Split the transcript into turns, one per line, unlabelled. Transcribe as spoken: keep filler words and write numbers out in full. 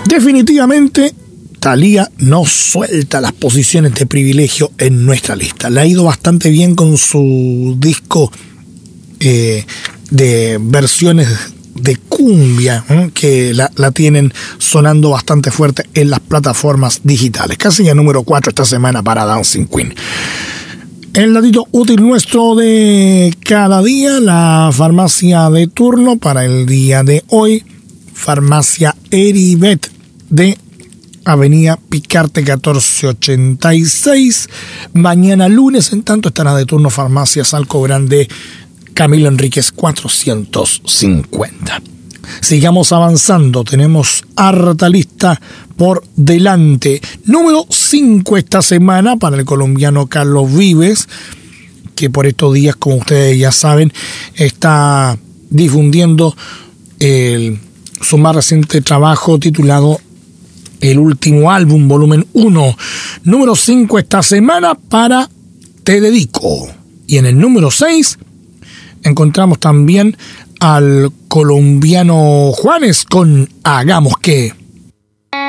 Definitivamente, Thalía no suelta las posiciones de privilegio en nuestra lista. Le ha ido bastante bien con su disco eh, de versiones de cumbia, ¿eh? que la, la tienen sonando bastante fuerte en las plataformas digitales. Casi ya número cuatro esta semana para Dancing Queen. El datito útil nuestro de cada día, la farmacia de turno para el día de hoy, Farmacia Heribet de Avenida Picarte catorce ochenta y seis. Mañana lunes, en tanto, estará de turno Farmacia Salco Grande Camilo Enríquez cuatrocientos cincuenta. Sigamos avanzando, tenemos harta lista por delante. Número cinco esta semana para el colombiano Carlos Vives, que por estos días, como ustedes ya saben, está difundiendo el, su más reciente trabajo titulado El Último Álbum, volumen uno. Número cinco esta semana para Te Dedico. Y en el número seis encontramos también al colombiano Juanes con Hagamos Que.